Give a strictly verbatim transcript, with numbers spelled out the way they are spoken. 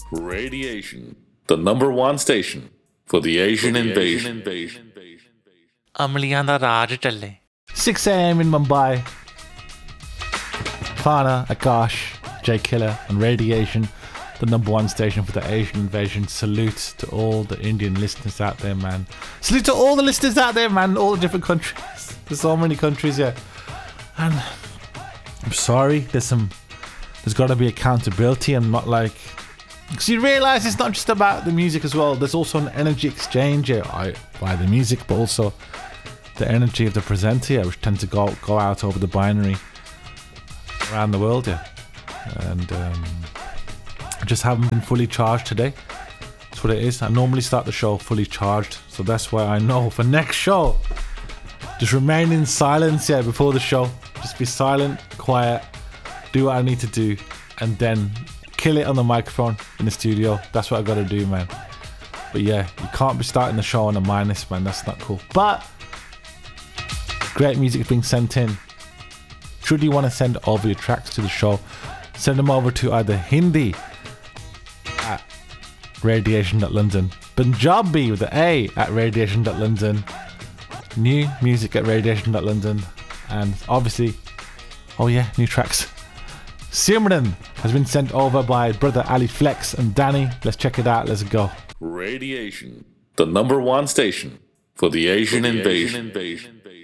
Radiation, the number one station for the Asian invasion. ਅਮਲੀਆਂ ਦਾ ਰਾਜ ਚੱਲੇ. six a.m. in Mumbai. Fana, Akash, Jay Killer and Radiation, the number one station for the Asian invasion. Salute to all the Indian listeners out there, man. Salute to all the listeners out there, man. All the different countries. There's so many countries, yeah. And I'm sorry, there's some, there's got to be accountability and not like, because you realise it's not just about the music as well. There's also an energy exchange here I, by the music, but also the energy of the presenter here, which tends to go go out over the binary around the world, yeah. And um, I just haven't been fully charged today. That's what it is. I normally start the show fully charged, so that's why I know for next show, just remain in silence, yeah, before the show. Just be silent, quiet, do what I need to do, and then kill it on the microphone in the studio. That's what I gotta do, man. But yeah, you can't be starting the show on a minus, man. That's not cool. But great music being sent in. Should you want to send over your tracks to the show, send them over to either Hindi at radiation dot london, Punjabi with the A at radiation dot london, new music at radiation dot london, and obviously, oh yeah, new tracks. Simran has been sent over by brother Ali Flex and Danny. Let's check it out. Let's go. Radiation, the number one station for the Asian, for the invasion. Asian invasion.